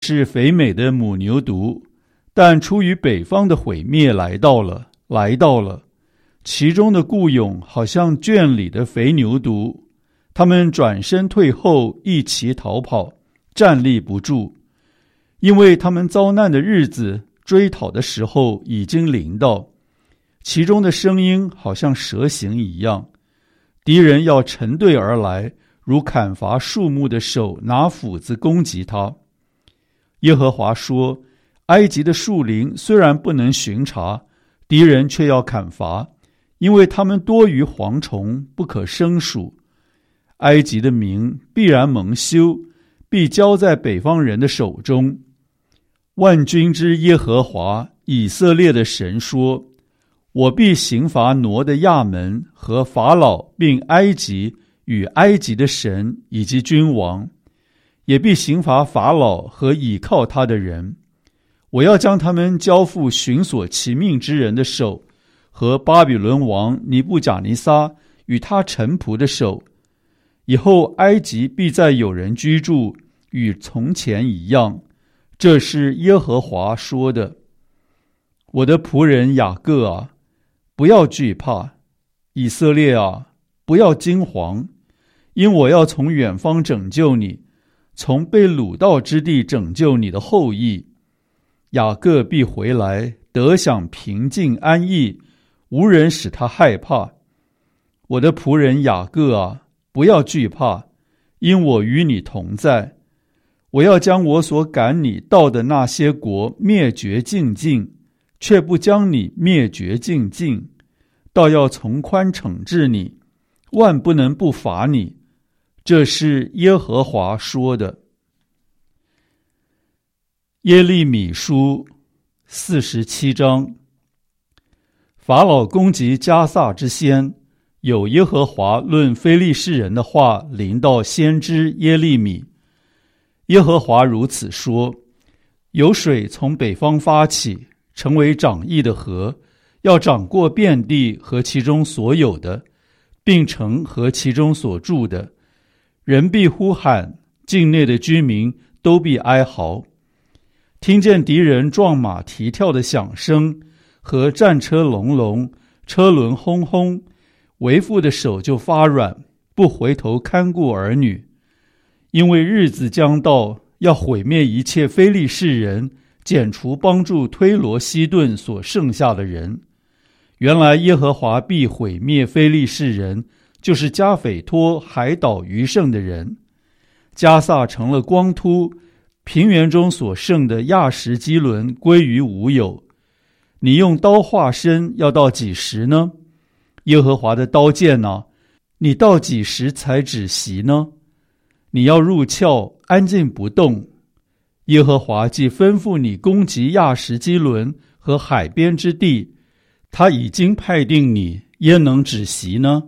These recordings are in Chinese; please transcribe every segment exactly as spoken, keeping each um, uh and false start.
是肥美的母牛犊，但出于北方的毁灭来到了，来到了。其中的雇佣好像圈里的肥牛犊，他们转身退后，一齐逃跑，站立不住，因为他们遭难的日子，追讨的时候已经临到。其中的声音好像蛇形一样，敌人要成队而来，如砍伐树木的手拿斧子攻击他。耶和华说，埃及的树林虽然不能巡查，敌人却要砍伐，因为他们多于蝗虫，不可胜数。埃及的民必然蒙羞，必交在北方人的手中。万军之耶和华以色列的神说，我必刑罚挪的亚门和法老，并埃及与埃及的神以及君王，也必刑罚法老和倚靠他的人。我要将他们交付寻索其命之人的手，和巴比伦王尼布甲尼撒与他臣仆的手。以后埃及必再有人居住，与从前一样。这是耶和华说的。我的仆人雅各啊，不要惧怕；以色列啊，不要惊惶，因我要从远方拯救你，从被掳到之地拯救你的后裔。雅各必回来，得享平静安逸，无人使他害怕。我的仆人雅各啊，不要惧怕，因我与你同在。我要将我所赶你到的那些国灭绝尽尽，却不将你灭绝尽尽，倒要从宽惩治你，万不能不罚你。这是耶和华说的。耶利米书四十七章。法老攻击迦萨之先，有耶和华论非利士人的话临到先知耶利米。耶和华如此说，有水从北方发起，成为涨溢的河，要涨过遍地和其中所有的，并城和其中所住的。人必呼喊，境内的居民都必哀嚎。听见敌人撞马蹄跳的响声，和战车隆隆，车轮轰轰，为父的手就发软，不回头看顾儿女。因为日子将到，要毁灭一切非利士人，剪除帮助推罗西顿所剩下的人。原来耶和华必毁灭非利士人，就是加斐托海岛余剩的人。加萨成了光秃，平原中所剩的亚什基伦归于无有。你用刀划身，要到几时呢？耶和华的刀剑啊，你到几时才止息呢？你要入鞘，安静不动。耶和华既吩咐你攻击亚什基伦和海边之地，他已经派定你，焉能止息呢？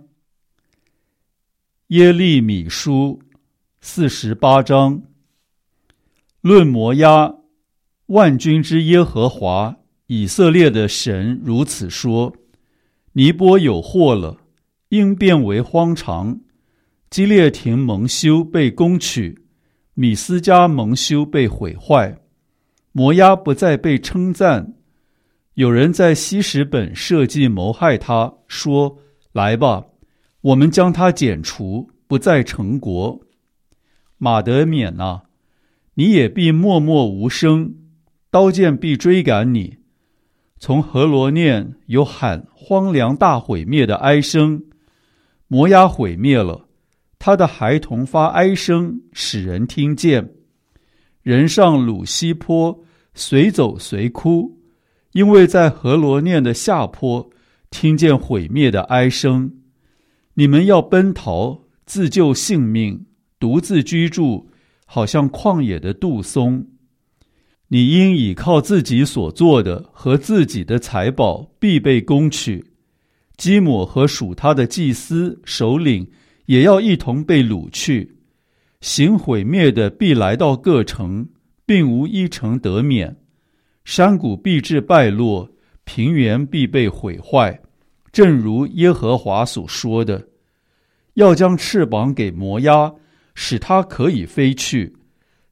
耶利米书四十八章。论摩押，万军之耶和华以色列的神如此说，尼波有祸了，应变为荒场。基列亭蒙羞被攻取，米斯加蒙羞被毁坏，摩押不再被称赞。有人在希实本设计谋害他，说，来吧，我们将他剪除，不再成国。马德缅啊，你也必默默无声，刀剑必追赶你。从何罗念有喊荒凉大毁灭的哀声，摩押毁灭了，他的孩童发哀声，使人听见。人上鲁西坡，随走随哭，因为在何罗念的下坡听见毁灭的哀声。你们要奔逃，自救性命，独自居住，好像旷野的杜松。你应倚靠自己所做的和自己的财宝，必被攻取。基抹和属他的祭司首领也要一同被掳去。行毁灭的必来到各城，并无一城得免。山谷必至败落，平原必被毁坏，正如耶和华所说的。要将翅膀给摩押，使它可以飞去。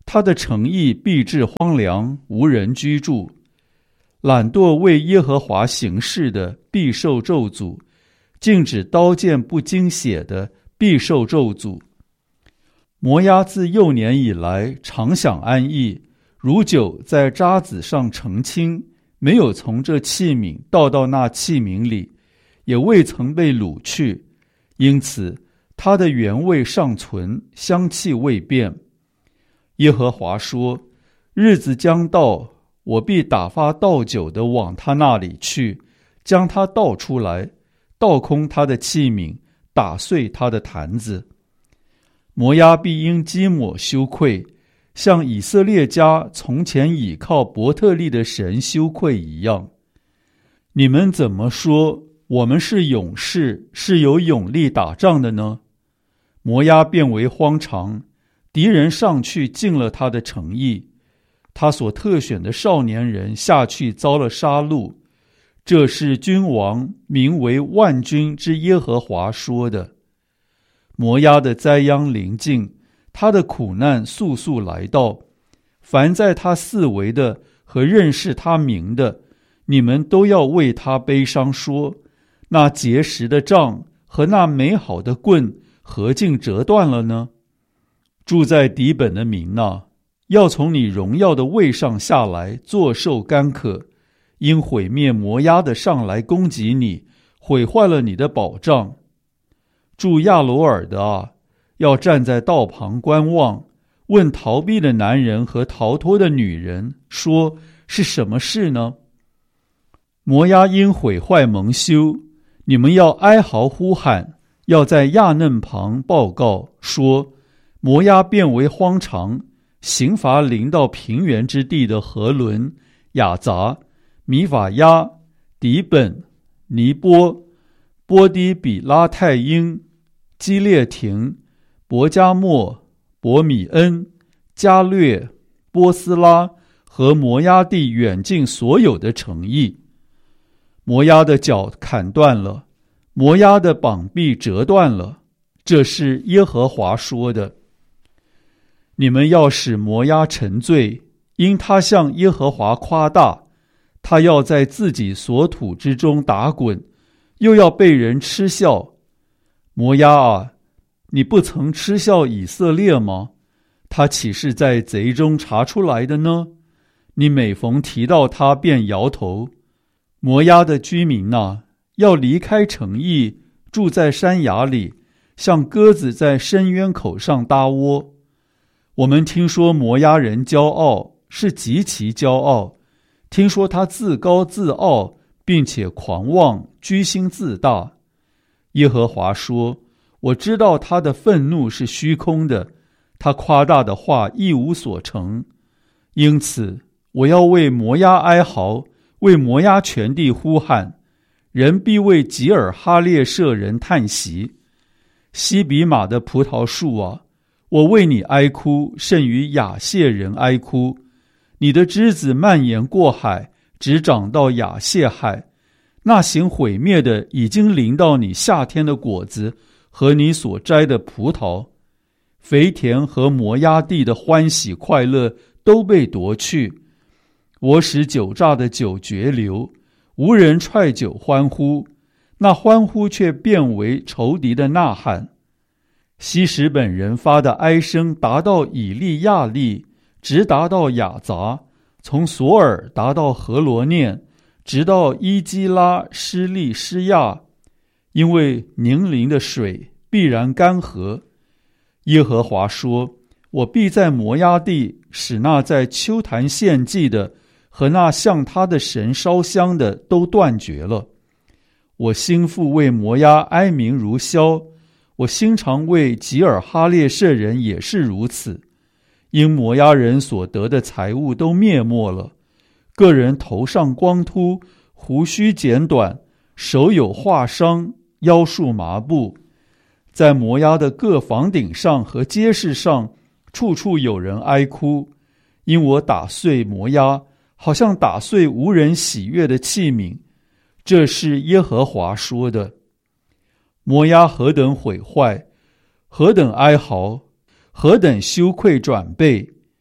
他的城邑必至荒凉，无人居住。懒惰为耶和华行事的必受咒诅，禁止刀剑不经血的必受咒诅。摩押自幼年以来常享安逸，如酒在渣子上澄清，没有从这器皿倒到那器皿里，也未曾被掳去，因此它的原味尚存，香气未变。耶和华说，日子将到，我必打发倒酒的往他那里去，将他倒出来，倒空他的器皿，打碎他的坛子。摩押必因基抹羞愧，像以色列家从前倚靠伯特利的神羞愧一样。你们怎么说我们是勇士，是有勇力打仗的呢？摩押变为荒场，敌人上去进了他的城邑，他所特选的少年人下去遭了杀戮。这是君王名为万军之耶和华说的。摩押的灾殃临近，他的苦难速速来到。凡在他四围的和认识他名的，你们都要为他悲伤说，那结实的杖和那美好的棍何竟折断了呢？住在底本的民啊，要从你荣耀的位上下来，坐受干渴，因毁灭摩押的上来攻击你，毁坏了你的保障。住亚罗尔的啊，要站在道旁观望，问逃避的男人和逃脱的女人，说是什么事呢？摩押因毁坏蒙羞，你们要哀嚎呼喊，要在亚嫩旁报告，说摩押变为荒场，刑罚临到平原之地的何伦、雅杂、米法亚、底本、尼波、波低比拉太因、基列亭、伯加莫、伯米恩、加略、波斯拉和摩押地远近所有的城邑。摩押的脚砍断了，摩押的膀臂折断了，这是耶和华说的。你们要使摩押沉醉，因他向耶和华夸大，他要在自己所土之中打滚，又要被人嗤笑。摩押啊，你不曾嗤笑以色列吗？他岂是在贼中查出来的呢？你每逢提到他便摇头。摩押的居民啊，要离开城邑，住在山崖里，像鸽子在深渊口上搭窝。我们听说摩押人骄傲，是极其骄傲，听说他自高自傲，并且狂妄，居心自大。耶和华说，我知道他的愤怒是虚空的，他夸大的话一无所成。因此我要为摩押哀嚎，为摩押全地呼喊，人必为吉尔哈列舍人叹息。西比玛的葡萄树啊，我为你哀哭，甚于亚谢人哀哭。你的枝子蔓延过海，直长到亚谢海。那行毁灭的已经临到你夏天的果子和你所摘的葡萄。肥田和摩押地的欢喜快乐都被夺去。我使酒榨的酒绝流，无人踹酒欢呼，那欢呼却变为仇敌的呐喊。希实本人发的哀声达到以利亚利，直达到雅杂，从索尔达到何罗念，直到伊基拉施利施亚，因为宁陵的水必然干涸。耶和华说，我必在摩押地使那在丘坛献祭的和那向他的神烧香的都断绝了。我心腹为摩押哀鸣如箫，我心肠为吉尔哈列舍人也是如此。因摩押人所得的财物都灭没了，个人头上光秃，胡须剪短，手有划伤，腰束麻布。在摩押的各房顶上和街市上，处处有人哀哭，因我打碎摩押，好像打碎无人喜悦的器皿。这是耶和华说的。摩押何等毁坏，何等哀嚎，何等羞愧转背。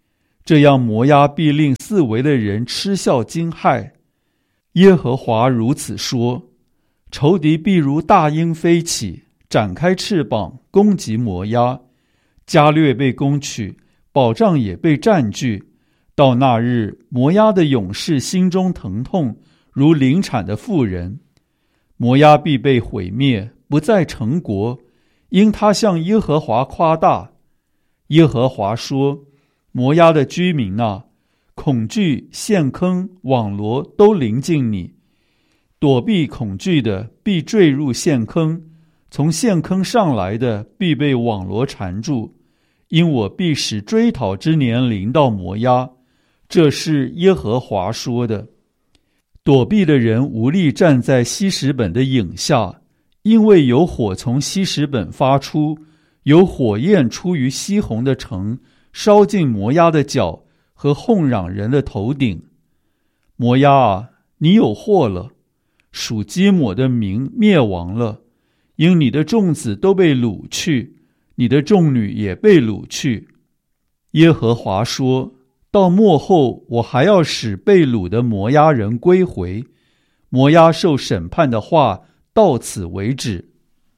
这样摩押必令四围的人嗤笑惊骇。耶和华如此说：仇敌必如大鹰飞起，展开翅膀攻击摩押。加略被攻取，保障也被占据。到那日，摩押的勇士心中疼痛，如临产的妇人。摩押必被毁灭，不再成国，因他向耶和华夸大。耶和华说：摩押的居民啊，恐惧、陷坑、网罗都临近你。躲避恐惧的必坠入陷坑，从陷坑上来的必被网罗缠住。因我必使追讨之年临到摩押，这是耶和华说的。躲避的人无力站在西什本的影下，因为有火从西什本发出，有火焰出于西宏的城，烧尽摩押的脚和哄嚷人的头顶。摩押啊，你有祸了！属基抹的民灭亡了，因你的众子都被掳去，你的众女也被掳去。耶和华说：到末后，我还要使被掳的摩押人归回。摩押受审判的话到此为止。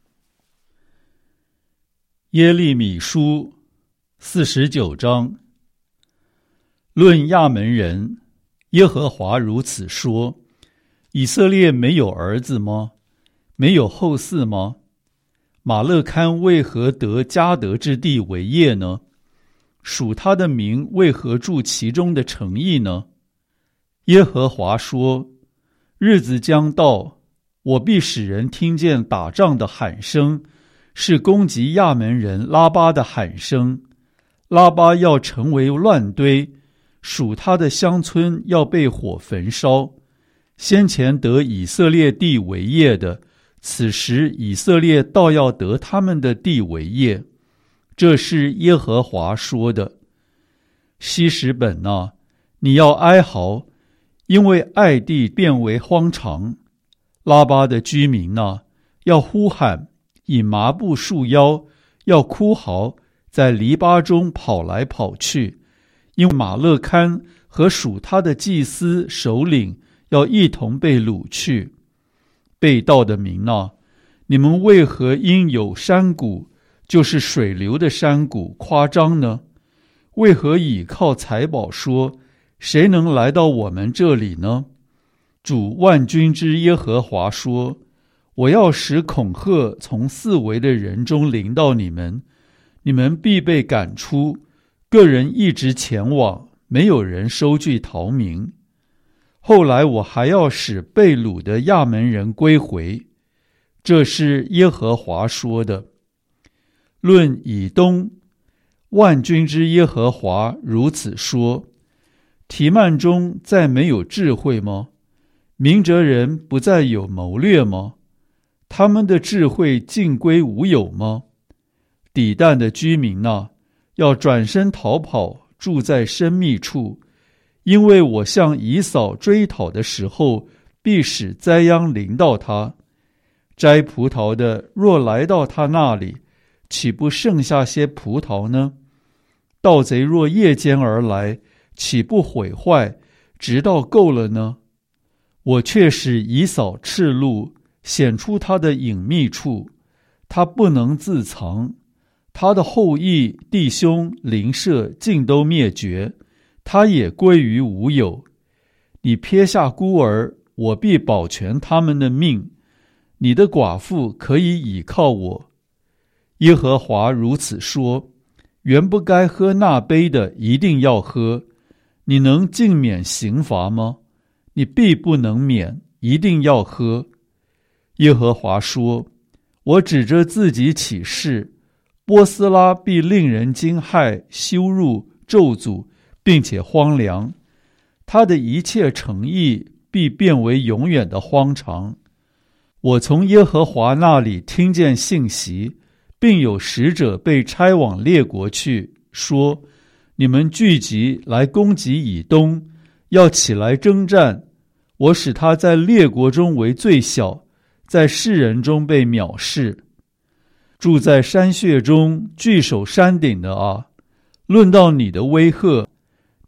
耶利米书四十九章。论亚门人，耶和华如此说：以色列没有儿子吗？没有后嗣吗？马勒堪为何得迦得之地为业呢？属他的民为何住其中的城邑呢？耶和华说：日子将到，我必使人听见打仗的喊声，是攻击亚门人拉巴的喊声。拉巴要成为乱堆，属他的乡村要被火焚烧。先前得以色列地为业的，此时以色列倒要得他们的地为业。这是耶和华说的。西什本啊，你要哀嚎，因为爱地变为荒场。拉巴的居民啊，要呼喊，以麻布束腰，要哭嚎，在篱笆中跑来跑去。因马勒堪和属他的祭司首领要一同被掳去。被盗的民啊，你们为何因有山谷，就是水流的山谷夸张呢？为何倚靠财宝说，谁能来到我们这里呢？主万军之耶和华说：我要使恐吓从四围的人中临到你们，你们必被赶出，个人一直前往，没有人收据逃民。后来我还要使被掳的亚门人归回，这是耶和华说的。论以东，万军之耶和华如此说：提曼中再没有智慧吗？明哲人不再有谋略吗？他们的智慧尽归无有吗？底但的居民啊，要转身逃跑，住在深密处，因为我向以扫追讨的时候，必使灾殃临到他。摘葡萄的若来到他那里，岂不剩下些葡萄呢？盗贼若夜间而来，岂不毁坏，直到够了呢？我却使以扫赤露，显出他的隐秘处，他不能自藏。他的后裔、弟兄、邻舍尽都灭绝，他也归于无有。你撇下孤儿，我必保全他们的命。你的寡妇可以倚靠我。耶和华如此说：原不该喝那杯的，一定要喝。你能尽免刑罚吗？你必不能免，一定要喝。耶和华说：我指着自己起誓，波斯拉必令人惊骇、羞辱、咒诅，并且荒凉。他的一切诚意必变为永远的荒场。我从耶和华那里听见信息，并有使者被差往列国去，说：你们聚集来攻击以东，要起来征战。我使他在列国中为最小，在世人中被藐视。住在山穴中，据守山顶的啊，论到你的威吓，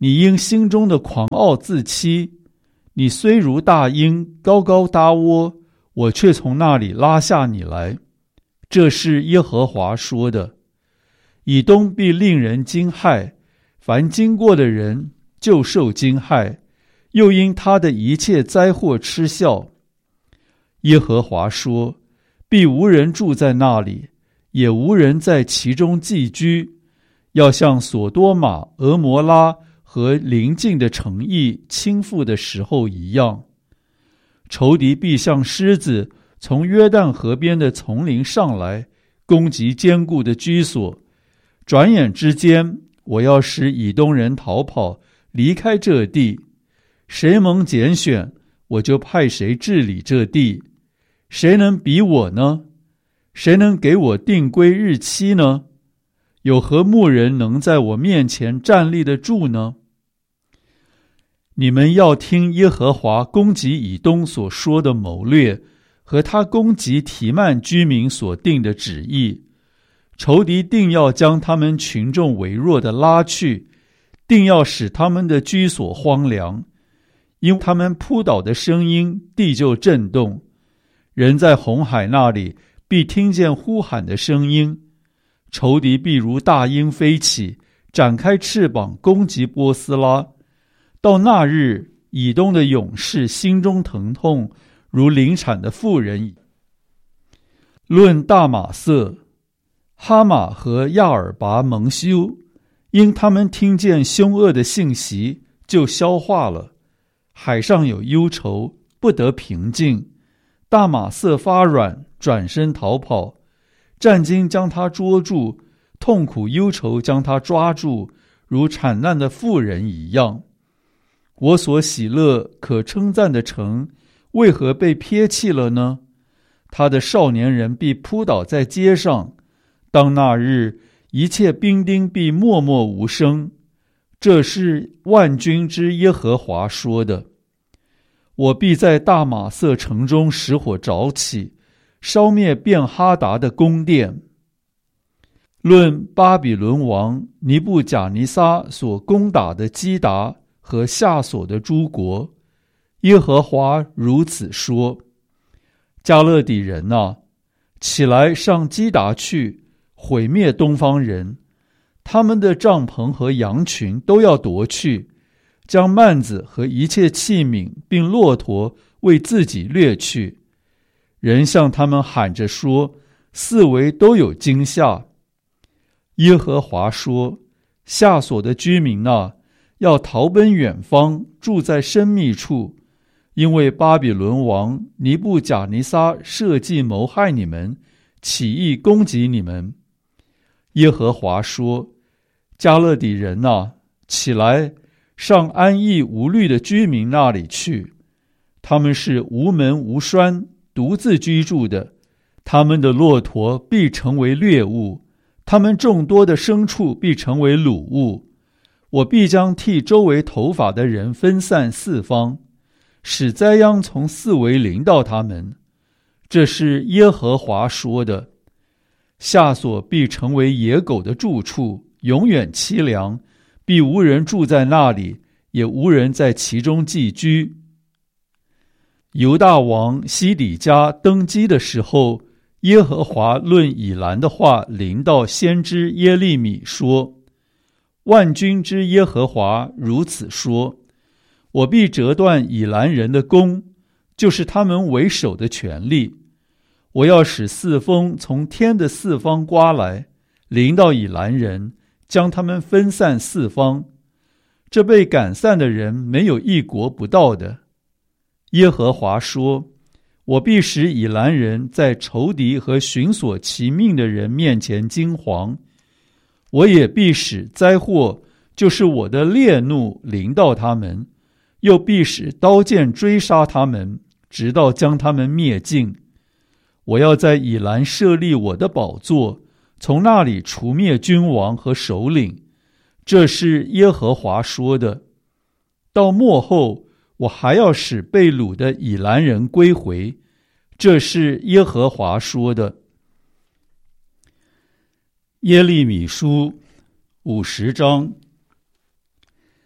你因心中的狂傲自欺，你虽如大鹰高高搭窝，我却从那里拉下你来。这是耶和华说的。以东必令人惊骇，凡经过的人就受惊骇，又因他的一切灾祸嗤笑。耶和华说，必无人住在那里，也无人在其中寄居，要像所多玛、俄摩拉和邻近的城邑倾覆的时候一样。仇敌必像狮子从约旦河边的丛林上来，攻击坚固的居所。转眼之间，我要使以东人逃跑，离开这地。谁蒙拣选，我就派谁治理这地。谁能比我呢？谁能给我定规日期呢？有何牧人能在我面前站立得住呢？你们要听耶和华攻击以东所说的谋略，和他攻击提曼居民所定的旨意。仇敌定要将他们群众微弱的拉去，定要使他们的居所荒凉。因他们扑倒的声音，地就震动。人在红海那里必听见呼喊的声音，仇敌必如大鹰飞起，展开翅膀攻击波斯拉。到那日，以东的勇士心中疼痛，如临产的妇人。论大马色，哈马和亚尔拔蒙羞，因他们听见凶恶的信息，就消化了。海上有忧愁，不得平静。大马色发软，转身逃跑。战兢将他捉住，痛苦忧愁将他抓住，如产难的妇人一样。我所喜乐可称赞的城，为何被撇弃了呢？他的少年人必扑倒在街上。当那日，一切兵丁必默默无声。这是万军之耶和华说的。我必在大马色城中使火着起，烧灭便哈达的宫殿。论巴比伦王尼布甲尼撒所攻打的基达和下所的诸国，耶和华如此说：加勒底人啊，起来上基达去，毁灭东方人。他们的帐篷和羊群都要夺去，将幔子和一切器皿并骆驼为自己掠去。人向他们喊着说，四围都有惊吓。耶和华说：下所的居民啊，要逃奔远方，住在深密处，因为巴比伦王尼布甲尼撒设计谋害你们，起意攻击你们。耶和华说：加勒底人啊，起来，上安逸无虑的居民那里去。他们是无门无栓，独自居住的。他们的骆驼必成为掠物，他们众多的牲畜必成为掳物。我必将剃周围头发的人分散四方，使灾殃从四围临到他们。这是耶和华说的。下所必成为野狗的住处，永远凄凉，必无人住在那里，也无人在其中寄居。犹大王西底家登基的时候，耶和华论以兰的话临到先知耶利米说：万军之耶和华如此说，我必折断以兰人的弓，就是他们为首的权力。我要使四风从天的四方刮来，临到以兰人，将他们分散四方。这被赶散的人没有一国不到的。耶和华说：我必使以兰人在仇敌和寻索其命的人面前惊惶。我也必使灾祸，就是我的烈怒临到他们，又必使刀剑追杀他们，直到将他们灭尽。我要在以兰设立我的宝座，从那里除灭君王和首领。这是耶和华说的。到末后，我还要使被掳的以兰人归回。这是耶和华说的。耶利米书五十章。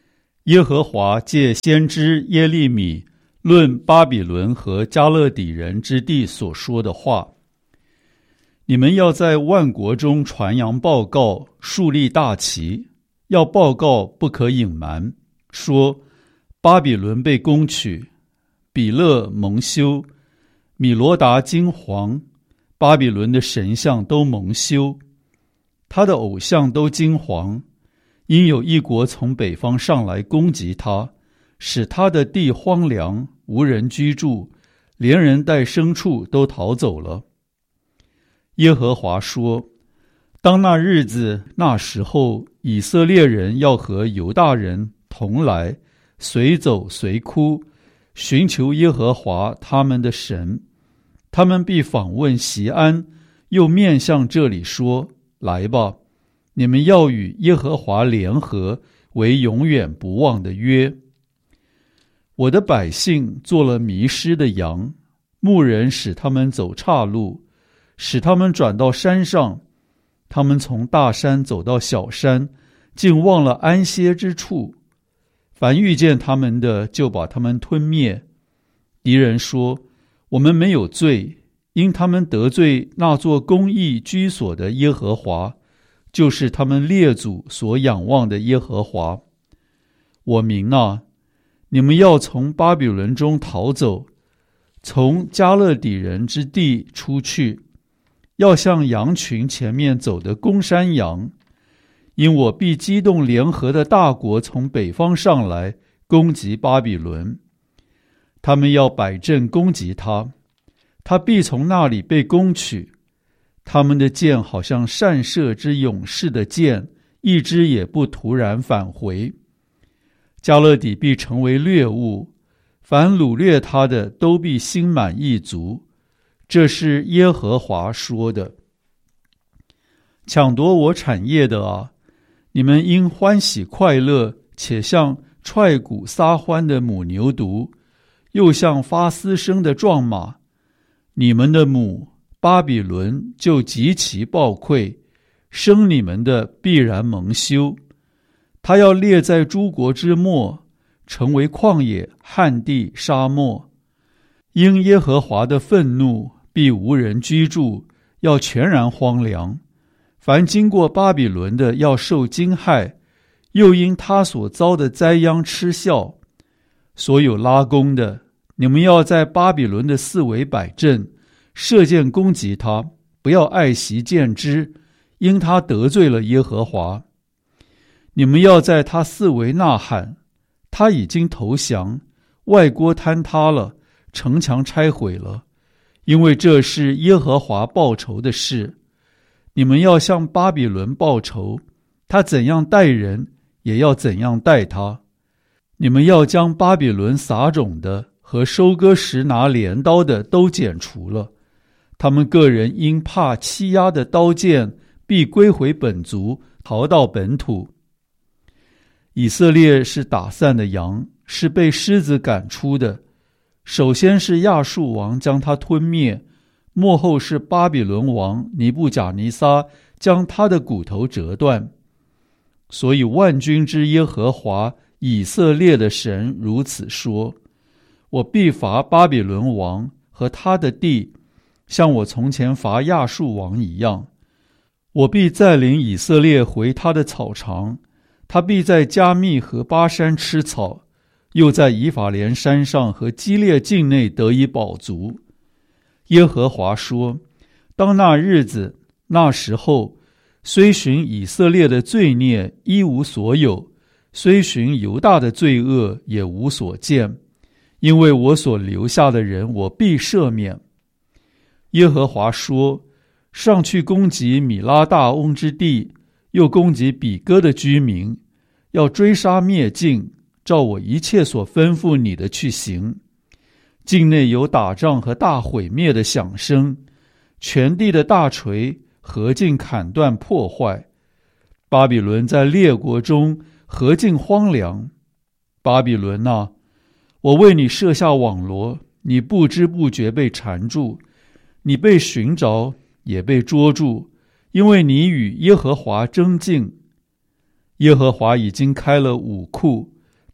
耶和华借先知耶利米论巴比伦和迦勒底人之地所说的话：你们要在万国中传扬报告，树立大旗，要报告不可隐瞒，说巴比伦被攻取，比勒蒙羞，米罗达惊惶，巴比伦的神像都蒙羞，他的偶像都惊惶，因有一国从北方上来攻击他，使他的地荒凉，无人居住，连人带牲畜都逃走了。耶和华说：当那日子那时候，以色列人要和犹大人同来，随走随哭，寻求耶和华他们的神。他们必访问锡安，又面向这里说：来吧，你们要与耶和华联合，为永远不忘的约。我的百姓做了迷失的羊，牧人使他们走岔路，使他们转到山上，他们从大山走到小山，竟忘了安歇之处。凡遇见他们的，就把他们吞灭。敌人说：我们没有罪，因他们得罪那座公义居所的耶和华，就是他们列祖所仰望的耶和华。我民啊，你们要从巴比伦中逃走，从迦勒底人之地出去，要向羊群前面走的公山羊，因我必激动联合的大国从北方上来攻击巴比伦。他们要摆阵攻击他，他必从那里被攻取。他们的箭好像善射之勇士的箭，一支也不突然返回。迦勒底必成为掠物，凡掳掠他的都必心满意足。这是耶和华说的。抢夺我产业的啊，你们应欢喜快乐，且像踹鼓撒欢的母牛犊，又像发嘶声的壮马。你们的母巴比伦就极其暴溃，生你们的必然蒙羞。他要列在诸国之末，成为旷野、旱地、沙漠。因耶和华的愤怒，必无人居住，要全然荒凉。凡经过巴比伦的，要受惊害，又因他所遭的灾殃嗤笑。所有拉弓的，你们要在巴比伦的四围摆阵，射箭攻击他，不要爱惜箭支，因他得罪了耶和华。你们要在他四围呐喊，他已经投降，外郭坍塌了，城墙拆毁了，因为这是耶和华报仇的事。你们要向巴比伦报仇，他怎样待人，也要怎样待他。你们要将巴比伦撒种的和收割时拿镰刀的都剪除了，他们个人因怕欺压的刀剑，必归回本族，逃到本土。以色列是打散的羊，是被狮子赶出的。首先是亚述王将他吞灭，末后是巴比伦王尼布甲尼撒将他的骨头折断。所以万军之耶和华以色列的神如此说：我必罚巴比伦王和他的地，像我从前罚亚述王一样。我必带领以色列回他的草场，他必在加密和巴山吃草，又在以法莲山上和基列境内得以饱足。耶和华说：当那日子那时候，虽寻以色列的罪孽一无所有，虽寻犹大的罪恶也无所见，因为我所留下的人我必赦免。耶和华说：上去攻击米拉大翁之地，又攻击比哥的居民，要追杀灭尽，照我一切所吩咐你的去行。境内有打仗和大毁灭的响声，全地的大锤何尽砍断破坏。巴比伦在列国中何尽荒凉。巴比伦啊，我为你设下网罗，你不知不觉被缠住，你被寻着，也被捉住，因为你与耶和华争竞。耶和华已经开了武库，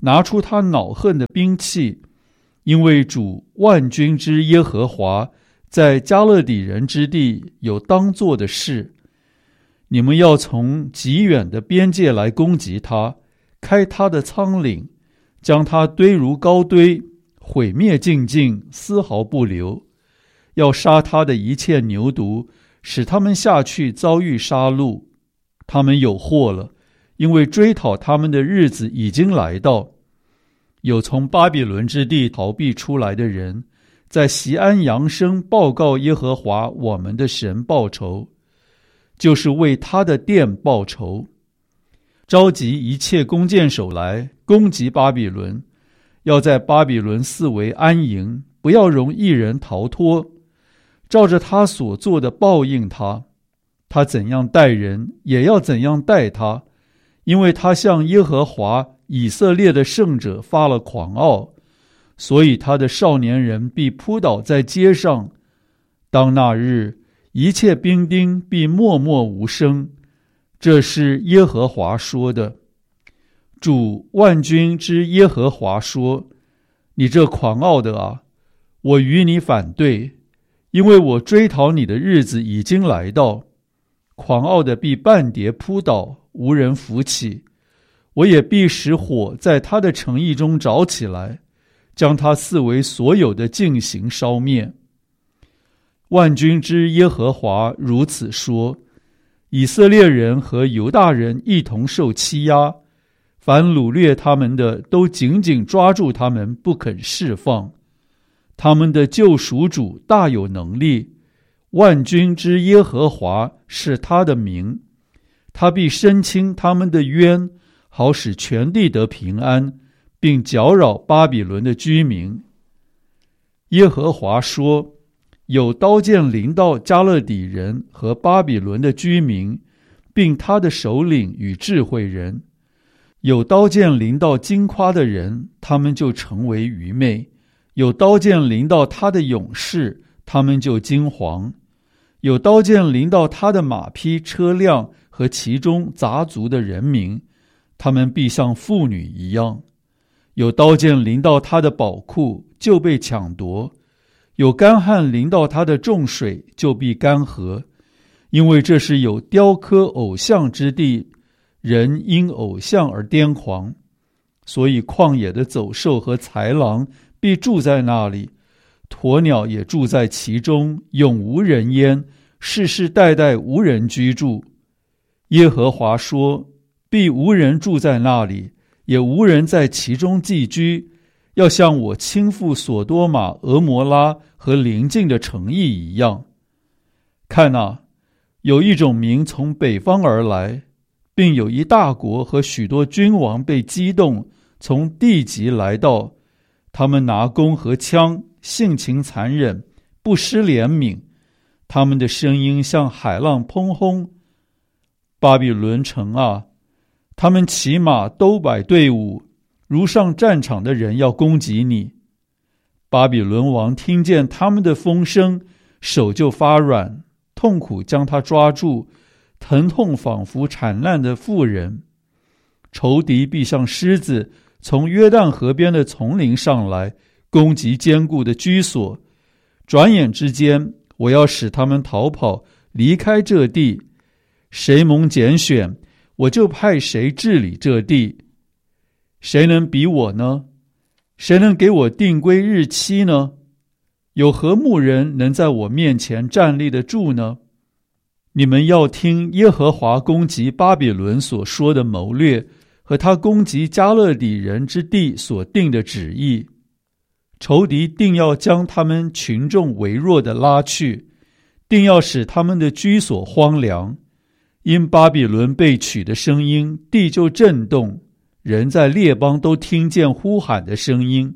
拿出他恼恨的兵器，因为主万军之耶和华在加勒底人之地有当做的事。你们要从极远的边界来攻击他，开他的仓廪，将他堆如高堆，毁灭尽尽，丝毫不留。要杀他的一切牛犊，使他们下去遭遇杀戮。他们有祸了，因为追讨他们的日子已经来到。有从巴比伦之地逃避出来的人，在锡安扬声报告耶和华我们的神报仇，就是为他的殿报仇。召集一切弓箭手来攻击巴比伦，要在巴比伦四围安营，不要容一人逃脱。照着他所做的报应他，他怎样待人，也要怎样待他，因为他向耶和华以色列的圣者发了狂傲，所以他的少年人必扑倒在街上。当那日，一切兵丁必默默无声。这是耶和华说的。主万军之耶和华说：你这狂傲的啊，我与你反对，因为我追讨你的日子已经来到。狂傲的必半跌扑倒，无人扶起。我也必使火在他的城邑中着起来，将他四围所有的尽行烧灭。万军之耶和华如此说：以色列人和犹大人一同受欺压，凡掳掠他们的都紧紧抓住他们，不肯释放。他们的救赎主大有能力，万军之耶和华是他的名，他必伸清他们的冤，好使全地得平安，并搅扰巴比伦的居民。耶和华说：有刀剑临到加勒底人和巴比伦的居民，并他的首领与智慧人。有刀剑临到矜夸的人，他们就成为愚昧；有刀剑临到他的勇士，他们就惊惶；有刀剑临到他的马匹、车辆和其中杂族的人民，他们必像妇女一样；有刀剑临到他的宝库，就被抢夺；有干旱临到他的众水，就必干涸。因为这是有雕刻偶像之地，人因偶像而癫狂，所以旷野的走兽和豺狼必住在那里，鸵鸟也住在其中，永无人烟，世世代代无人居住。耶和华说：必无人住在那里，也无人在其中寄居，要像我倾覆所多玛、俄摩拉和邻近的城邑一样。看啊，有一种民从北方而来，并有一大国和许多君王被激动，从地极来到。他们拿弓和枪，性情残忍，不施怜悯。他们的声音像海浪砰轰。巴比伦城啊，他们骑马都摆队伍，如上战场的人要攻击你。巴比伦王听见他们的风声，手就发软，痛苦将他抓住，疼痛仿佛产难的妇人。仇敌必像狮子从约旦河边的丛林上来，攻击坚固的居所。转眼之间，我要使他们逃跑，离开这地。谁蒙拣选，我就派谁治理这地。谁能比我呢？谁能给我定规日期呢？有何牧人能在我面前站立得住呢？你们要听耶和华攻击巴比伦所说的谋略，和他攻击加勒底人之地所定的旨意。仇敌定要将他们群众微弱的拉去，定要使他们的居所荒凉。因巴比伦被取的声音，地就震动，人在列邦都听见呼喊的声音。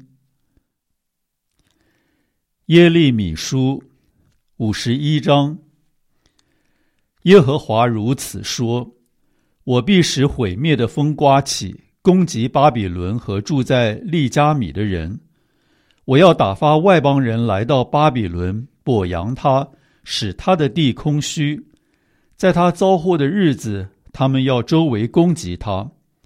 耶利米书五十一章。耶和华如此说：我必使毁灭的风刮起，攻击巴比伦和住在利加米的人。我要打发外邦人来到巴比伦，剥扬他，使他的地空虚。在他遭祸的日子，他们要周围攻击他。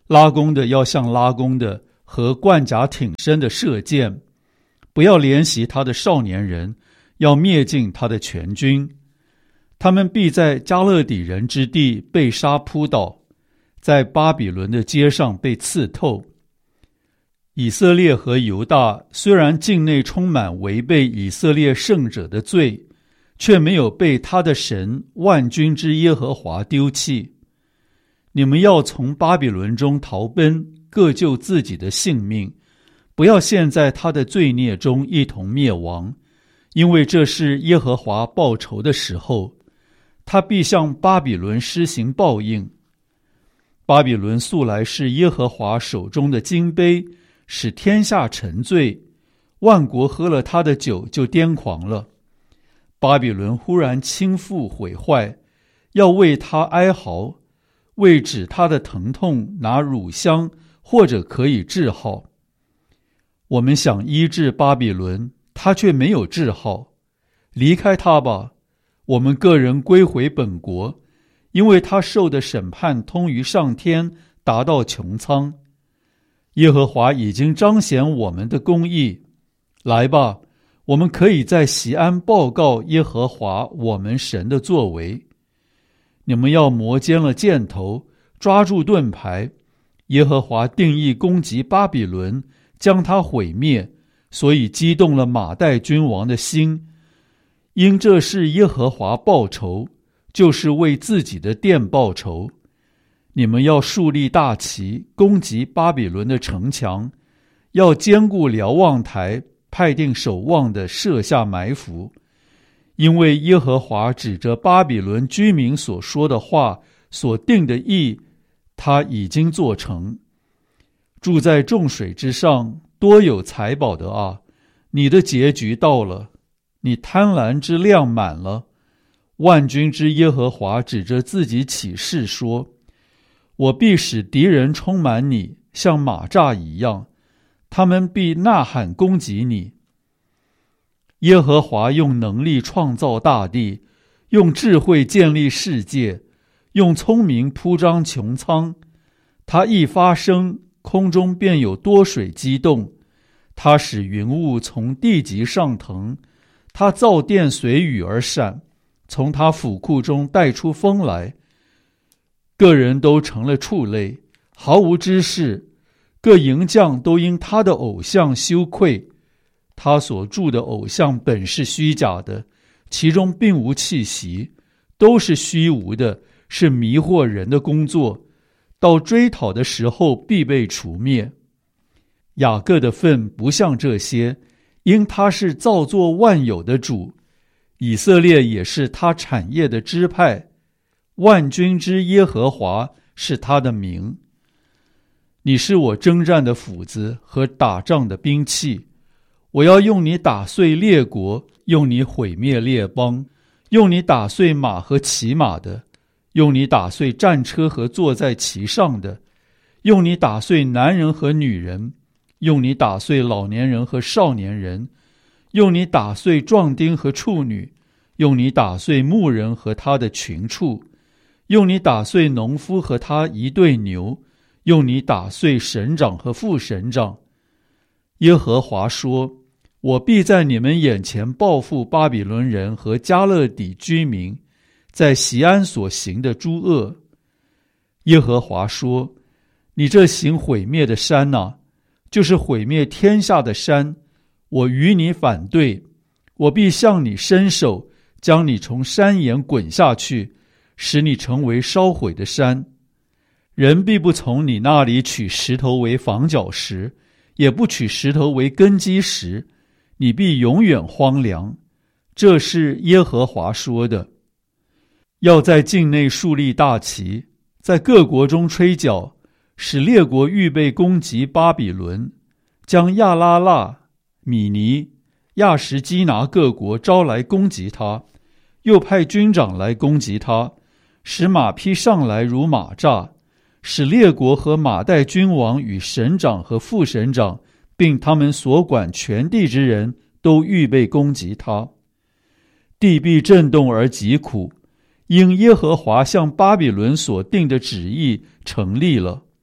拉弓的要像拉弓的和冠甲挺身的射箭，不要怜惜他的少年人，要灭尽他的全军。他们必在加勒底人之地被杀扑倒，在巴比伦的街上被刺透。以色列和犹大虽然境内充满违背以色列圣者的罪，却没有被他的神万军之耶和华丢弃。你们要从巴比伦中逃奔，各救自己的性命，不要陷在他的罪孽中一同灭亡，因为这是耶和华报仇的时候，他必向巴比伦施行报应。巴比伦素来是耶和华手中的金杯，使天下沉醉，万国喝了他的酒就癫狂了。巴比伦忽然倾覆毁坏，要为他哀嚎，为止他的疼痛拿乳香，或者可以治好。我们想医治巴比伦，他却没有治好。离开他吧，我们个人归回本国，因为他受的审判通于上天，达到穹苍。耶和华已经彰显我们的公义。来吧，我们可以在锡安报告耶和华我们神的作为。你们要磨尖了箭头，抓住盾牌。耶和华定义攻击巴比伦，将他毁灭，所以激动了马代君王的心。因这是耶和华报仇，就是为自己的殿报仇。你们要树立大旗，攻击巴比伦的城墙，要坚固瞭望台，派定守望的设下埋伏。因为耶和华指着巴比伦居民所说的话，所定的意，他已经做成。住在众水之上，多有财宝的啊，你的结局到了，你贪婪之量满了。万军之耶和华指着自己起誓说，我必使敌人充满你，像马蚱一样，他们必呐喊攻击你。耶和华用能力创造大地，用智慧建立世界，用聪明铺张穹苍。他一发声，空中便有多水激动。他使云雾从地极上腾，他造电随雨而闪，从他府库中带出风来。个人都成了畜类，毫无知识，各营将都因他的偶像羞愧。他所铸的偶像本是虚假的，其中并无气息，都是虚无的，是迷惑人的工作，到追讨的时候必被除灭。雅各的份不像这些，因他是造作万有的主，以色列也是他产业的支派，万军之耶和华是他的名。你是我征战的斧子和打仗的兵器，我要用你打碎列国，用你毁灭列邦，用你打碎马和骑马的，用你打碎战车和坐在其上的，用你打碎男人和女人，用你打碎老年人和少年人，用你打碎壮丁和处女，用你打碎牧人和他的群畜，用你打碎农夫和他一对牛，用你打碎省长和副省长。耶和华说，我必在你们眼前报复巴比伦人和加勒底居民在锡安所行的诸恶。耶和华说，你这行毁灭的山哪、啊，就是毁灭天下的山，我与你反对，我必向你伸手，将你从山岩滚下去，使你成为烧毁的山。人必不从你那里取石头为房角石，也不取石头为根基石，你必永远荒凉。这是耶和华说的。要在境内树立大旗，在各国中吹角，使列国预备攻击巴比伦，将亚拉腊、米尼、亚什基拿各国招来攻击他，又派军长来攻击他，使马匹上来如马蚱，使列国和马代君王与省长和副省长，并他们所管全地之人都预备攻击他。地必震动而疾苦，因耶和华向巴比伦所定的旨意成立了。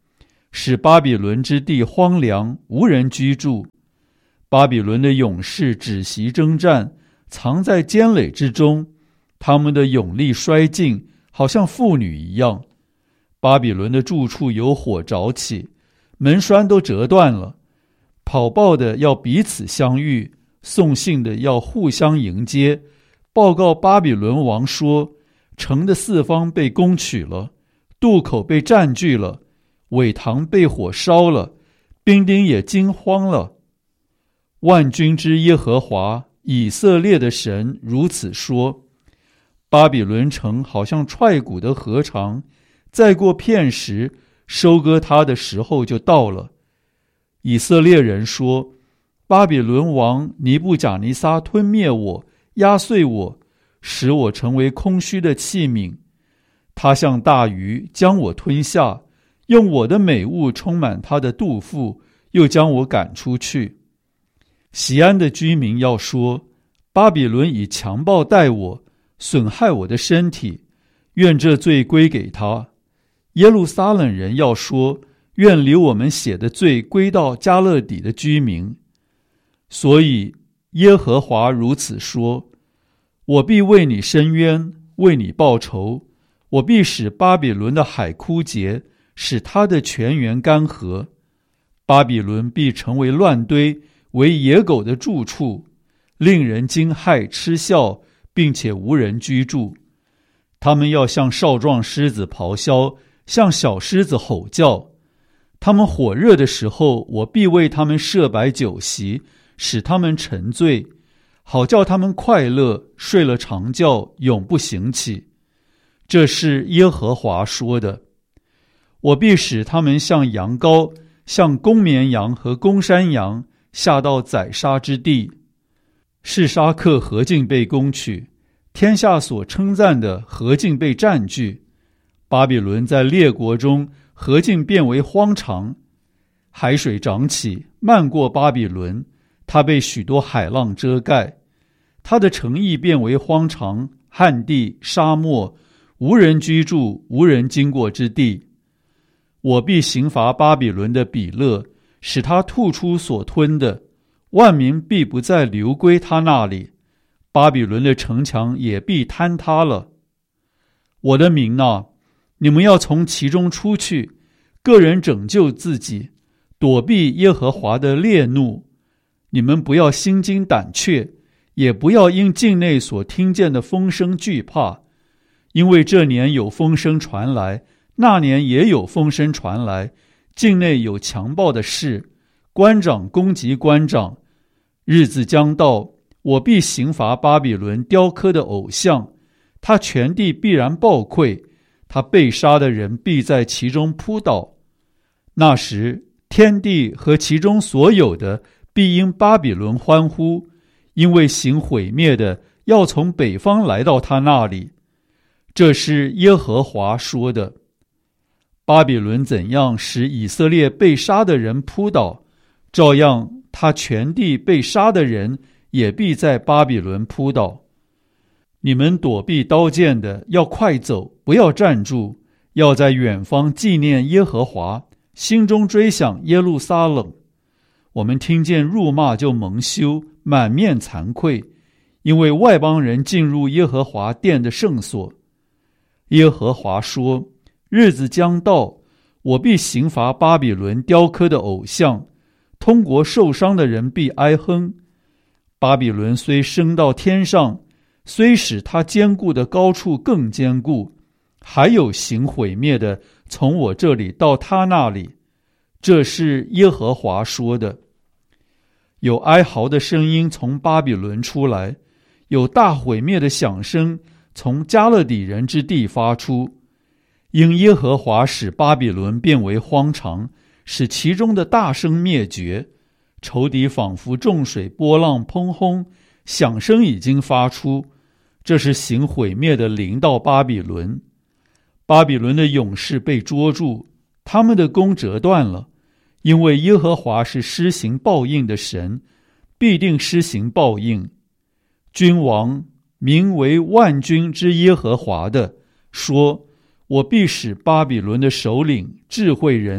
使巴比伦之地荒凉，无人居住。巴比伦的勇士止息征战，藏在坚垒之中，他们的勇力衰尽，好像妇女一样。巴比伦的住处有火着起，门栓都折断了。跑报的要彼此相遇，送信的要互相迎接，报告巴比伦王说，城的四方被攻取了，渡口被占据了，苇塘被火烧了，兵丁也惊慌了。万军之耶和华以色列的神如此说，巴比伦城好像踹鼓的禾场，再过片时，收割它的时候就到了。以色列人说，巴比伦王尼布甲尼撒吞灭我，压碎我，使我成为空虚的器皿。他像大鱼将我吞下，用我的美物充满他的肚腹，又将我赶出去。锡安的居民要说，巴比伦以强暴待我，损害我的身体，愿这罪归给他。耶路撒冷人要说，愿流我们血的罪归到迦勒底的居民。所以耶和华如此说，我必为你伸冤，为你报仇，我必使巴比伦的海枯竭，使他的泉源干涸。巴比伦必成为乱堆，为野狗的住处，令人惊骇嗤笑，并且无人居住。他们要像少壮狮子咆哮，像小狮子吼叫。他们火热的时候，我必为他们设摆酒席，使他们沉醉，好叫他们快乐，睡了长觉，永不醒起。这是耶和华说的。我必使他们像羊羔，像公绵羊和公山羊，下到宰杀之地。示沙克何竟被攻取，天下所称赞的何竟被占据。巴比伦在列国中何竟变为荒场。海水涨起，漫过巴比伦，它被许多海浪遮盖。它的城邑变为荒场，旱地、沙漠，无人居住，无人经过之地。我必刑罚巴比伦的比勒，使他吐出所吞的，万民必不再流归他那里，巴比伦的城墙也必坍塌了。我的民啊，你们要从其中出去，个人拯救自己，躲避耶和华的烈怒。你们不要心惊胆怯，也不要因境内所听见的风声惧怕，因为这年有风声传来，那年也有风声传来，境内有强暴的事，官长攻击官长。日子将到，我必刑罚巴比伦雕刻的偶像，他全地必然暴溃，他被杀的人必在其中扑倒。那时，天地和其中所有的必因巴比伦欢呼，因为行毁灭的要从北方来到他那里。这是耶和华说的。巴比伦怎样使以色列被杀的人扑倒，照样他全地被杀的人也必在巴比伦扑倒。你们躲避刀剑的要快走，不要站住，要在远方纪念耶和华，心中追想耶路撒冷。我们听见辱骂就蒙羞，满面惭愧，因为外邦人进入耶和华殿的圣所。耶和华说，日子将到，我必刑罚巴比伦雕刻的偶像，通国受伤的人必哀哼。巴比伦虽升到天上，虽使他坚固的高处更坚固，还有行毁灭的从我这里到他那里。这是耶和华说的。有哀嚎的声音从巴比伦出来，有大毁灭的响声从迦勒底人之地发出。因耶和华使巴比伦变为荒场，使其中的大声灭绝。仇敌仿佛众水波浪砰轰，响声已经发出。这是行毁灭的临到巴比伦。巴比伦的勇士被捉住，他们的弓折断了，因为耶和华是施行报应的神，必定施行报应。君王名为万军之耶和华的说，我必使巴比伦的首领、智慧人、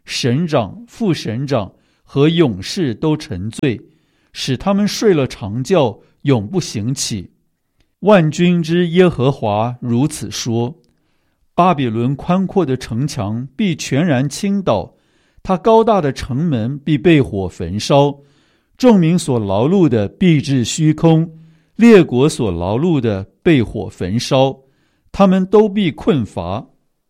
省长、副省长和勇士都沉醉，使他们睡了长觉，永不醒起。万军之耶和华如此说：巴比伦宽阔的城墙必全然倾倒，它高大的城门必被火焚烧，众民所劳碌的必至虚空，列国所劳碌的被火焚烧，他们都必困乏。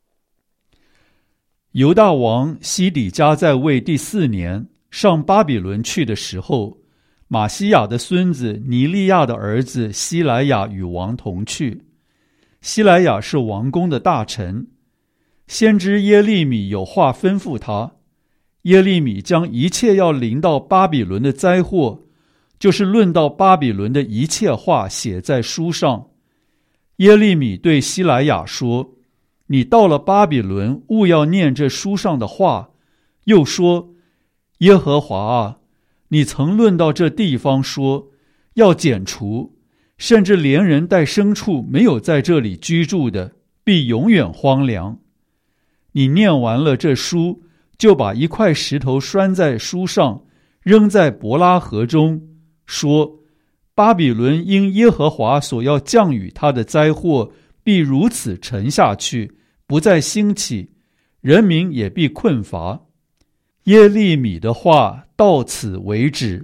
犹大王西底家在位第四年，上巴比伦去的时候，马西亚的孙子尼利亚的儿子西莱亚与王同去。西莱亚是王宫的大臣，先知耶利米有话吩咐他。耶利米将一切要临到巴比伦的灾祸，就是论到巴比伦的一切话写在书上。耶利米对西莱亚说：你到了巴比伦，务要念这书上的话。又说：耶和华啊，你曾论到这地方说，要剪除，甚至连人带牲畜没有在这里居住的，必永远荒凉。你念完了这书，就把一块石头拴在书上，扔在伯拉河中，说：巴比伦因耶和华所要降雨他的灾祸，必如此沉下去，不再兴起，人民也必困乏。耶利米的话到此为止。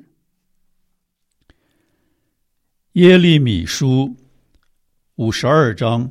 耶利米书五十二章。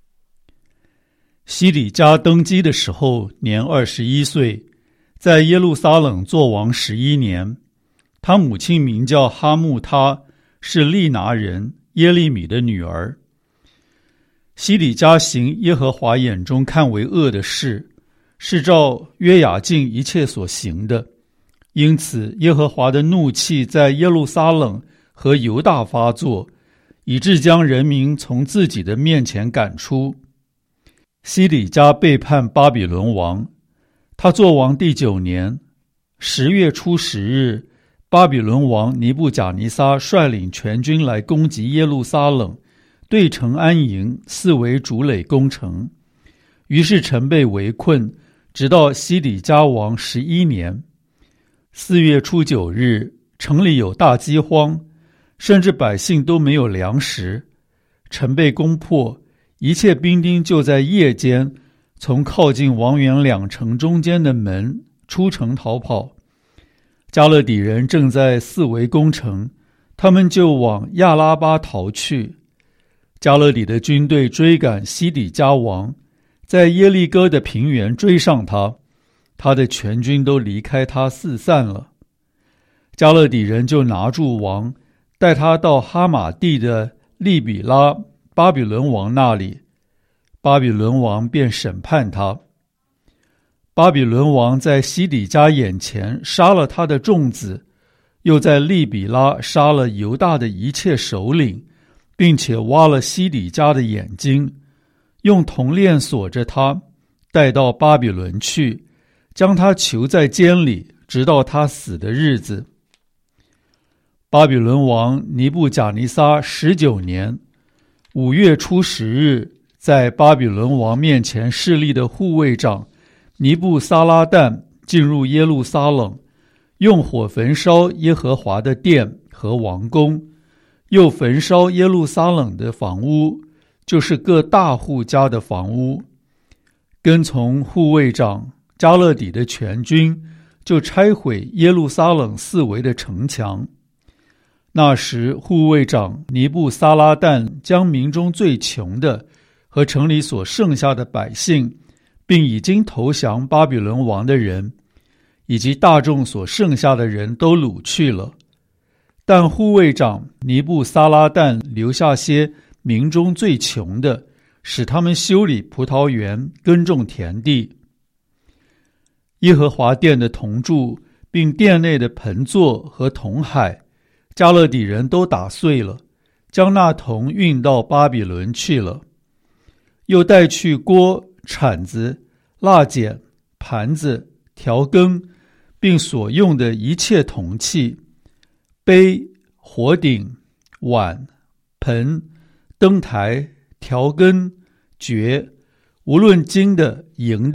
西底家登基的时候，年二十一岁，在耶路撒冷作王十一年。他母亲名叫哈木他，是利拿人耶利米的女儿。西底家行耶和华眼中看为恶的事，是照约雅敬一切所行的，因此耶和华的怒气在耶路撒冷和犹大发作，以致将人民从自己的面前赶出。西底家背叛巴比伦王，他作王第九年，十月初十日，巴比伦王尼布甲尼撒率领全军来攻击耶路撒冷，对城安营，四围筑垒攻城。于是城被围困，直到西底家王十一年。四月初九日，城里有大饥荒，甚至百姓都没有粮食。城被攻破，一切兵丁就在夜间从靠近王园两城中间的门出城逃跑。加勒底人正在四围攻城，他们就往亚拉巴逃去。加勒底的军队追赶西底家王，在耶利哥的平原追上他，他的全军都离开他四散了。加勒底人就拿住王，带他到哈马地的利比拉巴比伦王那里，巴比伦王便审判他。巴比伦王在西底家眼前杀了他的众子，又在利比拉杀了犹大的一切首领，并且挖了西底家的眼睛，用铜链锁着他，带到巴比伦去，将他囚在监里，直到他死的日子。巴比伦王尼布甲尼撒十九年五月初十日，在巴比伦王面前侍立的护卫长尼布撒拉旦进入耶路撒冷，用火焚烧耶和华的殿和王宫，又焚烧耶路撒冷的房屋，就是各大户家的房屋。跟从护卫长加勒底的全军，就拆毁耶路撒冷四围的城墙。那时护卫长尼布撒拉旦将民中最穷的和城里所剩下的百姓，并已经投降巴比伦王的人，以及大众所剩下的人都掳去了。但护卫长尼布撒拉旦留下些民中最穷的，使他们修理葡萄园，耕种田地。耶和华殿的铜柱，并殿内的盆座和铜海，加勒底人都打碎了，将那铜运到巴比伦去了。又带去锅、铲子、蜡剪、盘子、调羹，并所用的一切铜器，杯、火鼎、碗、盆、灯台、调羹、爵，无论金的、银的、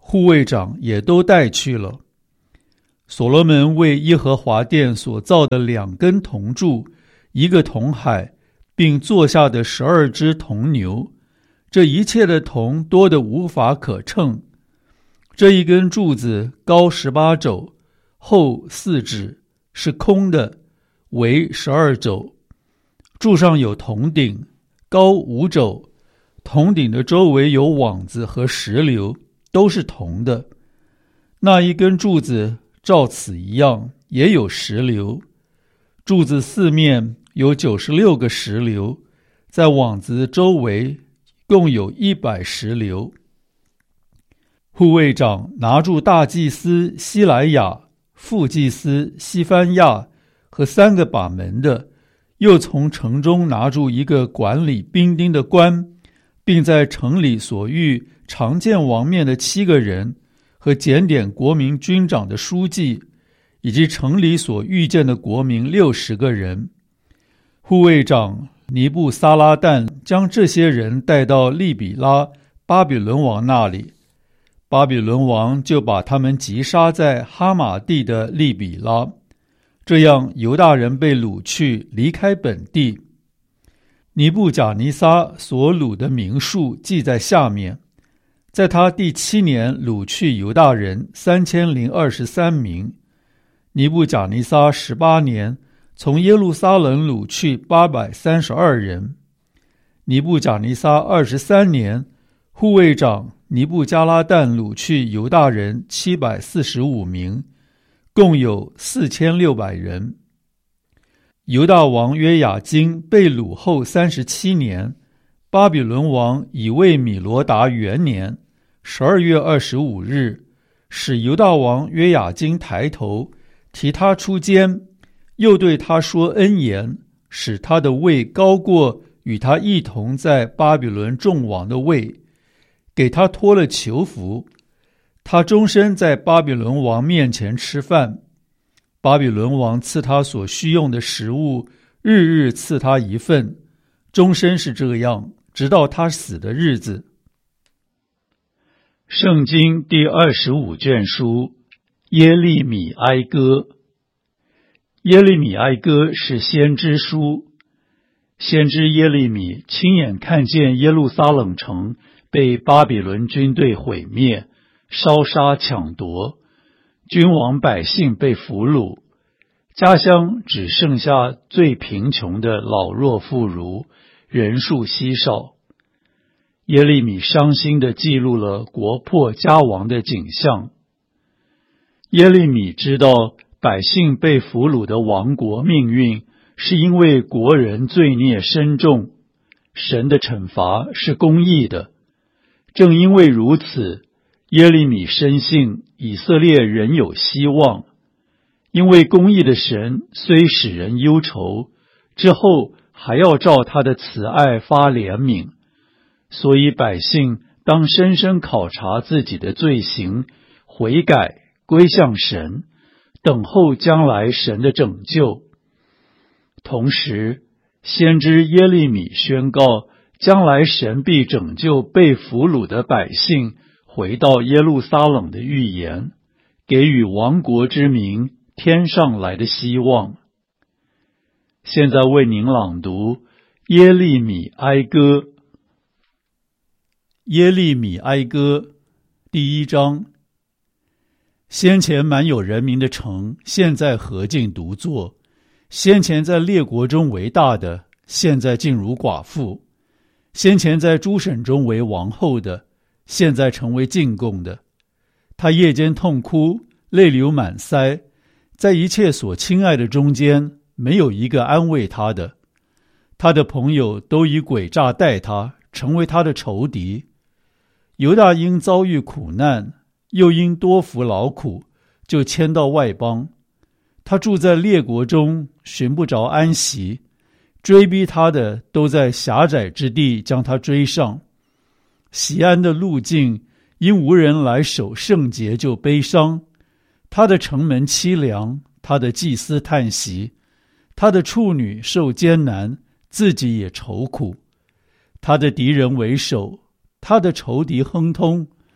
护卫长也都带去了。所罗门为耶和华殿所造的两根铜柱，一个铜海，并坐下的十二只铜牛，这一切的铜多得无法可称。这一根柱子高十八肘，厚四指，是空的，围十二肘。柱上有铜顶，高五肘，铜顶的周围有网子和石榴，都是铜的。那一根柱子照此一样，也有石榴。柱子四面有九十六个石榴，在网子周围共有一百石榴。护卫长拿住大祭司西莱亚、副祭司西番亚和三个把门的，又从城中拿住一个管理兵丁的官，并在城里所遇常见王面的七个人，和检点国民军长的书记，以及城里所遇见的国民六十个人。护卫长尼布撒拉旦将这些人带到利比拉巴比伦王那里，巴比伦王就把他们击杀在哈马地的利比拉。这样犹大人被掳去，离开本地。尼布甲尼撒所掳的名数记在下面。在他第七年掳去犹大人三千零二十三名。尼布甲尼撒十八年从耶路撒冷掳去八百三十二人。尼布甲尼撒二十三年，护卫长尼布加拉旦掳去犹大人七百四十五名，共有四千六百人。犹大王约雅斤被掳后三十七年，巴比伦王以为米罗达元年十二月二十五日，使犹大王约雅斤抬头，提他出监，又对他说恩言，使他的位高过与他一同在巴比伦众王的位，给他脱了囚服。他终身在巴比伦王面前吃饭，巴比伦王赐他所需用的食物，日日赐他一份，终身是这样，直到他死的日子。圣经第二十五卷书，耶利米哀歌。耶利米哀歌是先知书。先知耶利米亲眼看见耶路撒冷城被巴比伦军队毁灭，烧杀抢夺，君王百姓被俘虏，家乡只剩下最贫穷的老弱妇孺，人数稀少。耶利米伤心地记录了国破家亡的景象。耶利米知道百姓被俘虏的亡国命运，是因为国人罪孽深重，神的惩罚是公义的。正因为如此，耶利米深信以色列仍有希望，因为公义的神虽使人忧愁，之后还要照他的慈爱发怜悯。所以百姓当深深考察自己的罪行，悔改归向神，等候将来神的拯救。同时，先知耶利米宣告，将来神必拯救被俘虏的百姓，回到耶路撒冷的预言，给予亡国之民天上来的希望。现在为您朗读耶利米哀歌。耶利米哀歌第一章。先前满有人民的城，现在何竟独坐？先前在列国中为大的，现在竟如寡妇；先前在诸省中为王后的，现在成为进贡的。他夜间痛哭，泪流满腮，在一切所亲爱的中间，没有一个安慰他的。他的朋友都以诡诈待他，成为他的仇敌。犹大因遭遇苦难，又因多服劳苦，就迁到外邦。他住在列国中，寻不着安息，追逼他的都在狭窄之地将他追上。锡安的路径，因无人来守圣节就悲伤。他的城门凄凉，他的祭司叹息，他的处女受艰难，自己也愁苦。他的敌人为首，他的仇敌亨通，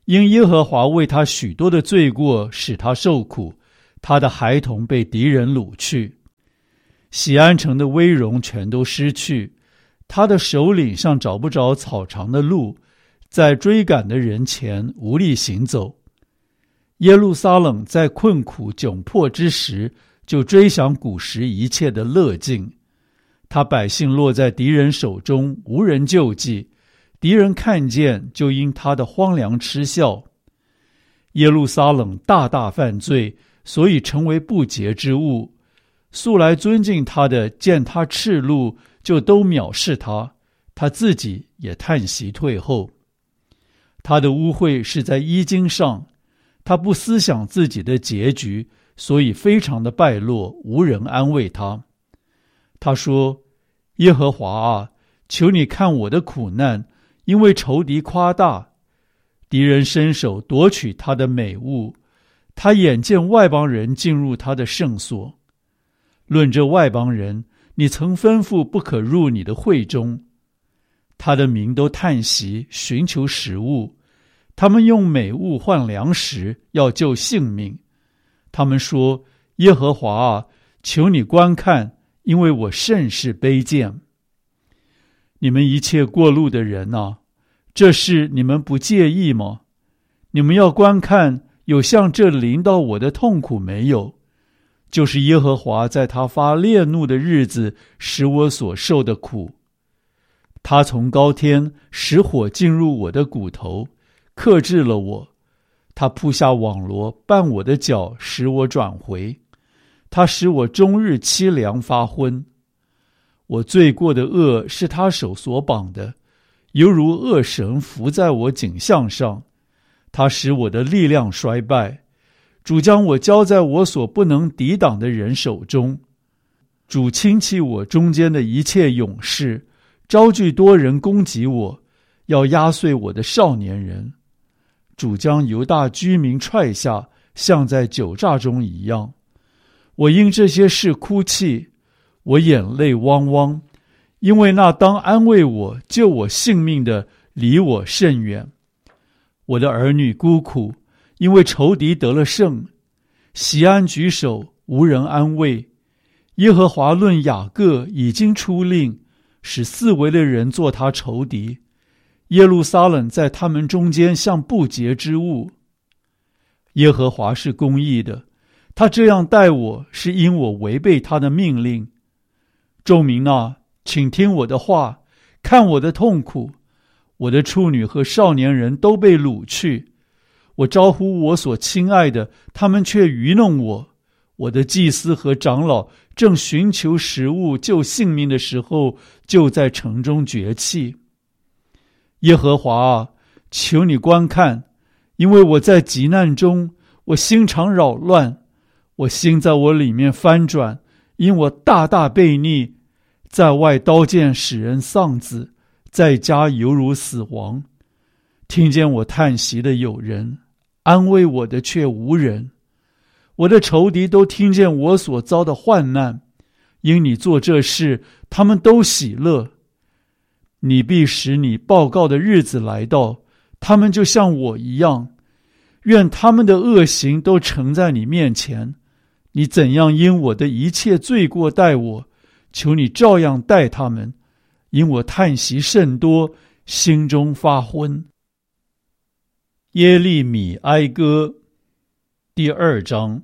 因耶和华为他许多的罪过使他受苦，他的孩童被敌人掳去。喜安城的威荣全都失去，他的首领像找不着草场的鹿，在追赶的人前无力行走。耶路撒冷在困苦窘迫之时，就追想古时一切的乐境。他百姓落在敌人手中，无人救济，敌人看见，就因他的荒凉嗤笑。耶路撒冷大大犯罪，所以成为不洁之物。素来尊敬他的，见他赤露，就都藐视他，他自己也叹息退后。他的污秽是在衣襟上，他不思想自己的结局，所以非常的败落，无人安慰他。他说：耶和华啊，求你看我的苦难，因为仇敌夸大，敌人伸手夺取他的美物，他眼见外邦人进入他的圣所。论这外邦人，你曾吩咐不可入你的会中。他的民都叹息，寻求食物，他们用美物换粮食，要救性命。他们说：耶和华啊，求你观看，因为我甚是卑贱。你们一切过路的人啊，这事你们不介意吗？你们要观看，有像这临到我的痛苦没有？就是耶和华在他发烈怒的日子使我所受的苦。他从高天使火进入我的骨头，克制了我。他铺下网罗，绊我的脚，使我转回。他使我终日凄凉发昏。我罪过的恶是他手所绑的，犹如恶绳伏在我颈项上。他使我的力量衰败。主将我交在我所不能抵挡的人手中。主轻弃我中间的一切勇士，招聚多人攻击我，要压碎我的少年人。主将犹大居民踹下，像在酒榨中一样。我因这些事哭泣，我眼泪汪汪，因为那当安慰我、救我性命的离我甚远。我的儿女孤苦，因为仇敌得了胜。喜安举手，无人安慰。耶和华论雅各已经出令，使四围的人做他仇敌。耶路撒冷在他们中间像不洁之物。耶和华是公义的，他这样待我，是因我违背他的命令。众民啊，请听我的话，看我的痛苦。我的处女和少年人都被掳去。我招呼我所亲爱的，他们却愚弄我。我的祭司和长老正寻求食物救性命的时候，就在城中绝气。耶和华啊，求你观看，因为我在急难中，我心肠扰乱，我心在我里面翻转，因我大大悖逆，在外刀剑使人丧子，在家犹如死亡。听见我叹息的有人，安慰我的却无人。我的仇敌都听见我所遭的患难，因你做这事，他们都喜乐。你必使你报告的日子来到，他们就像我一样。愿他们的恶行都呈在你面前。你怎样因我的一切罪过待我，求你照样待他们，因我叹息甚多，心中发昏。耶利米哀歌第二章。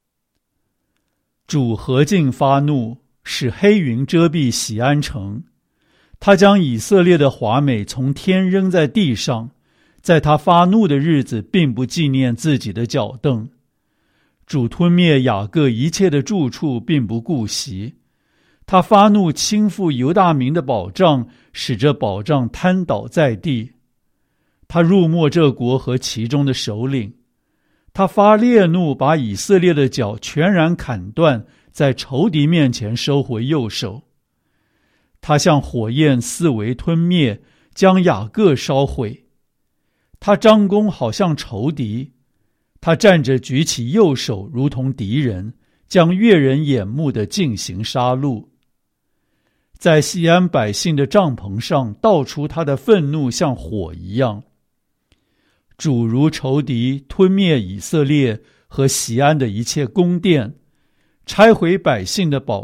主何竟发怒，使黑云遮蔽喜安城。他将以色列的华美从天扔在地上，在他发怒的日子并不纪念自己的脚凳。主吞灭雅各一切的住处，并不顾惜。他发怒倾覆犹大民的保障，使这保障瘫倒在地。他辱没这国和其中的首领。他发烈怒，把以色列的脚全然砍断，在仇敌面前收回右手。他像火焰四围吞灭，将雅各烧毁。他张弓好像仇敌，他站着举起右手，如同敌人，将悦人眼目的进行杀戮。在西安百姓的帐篷上倒出他的愤怒，像火一样。 主如仇敌，吞灭以色列和锡安的一切宫殿，拆毁百姓的宝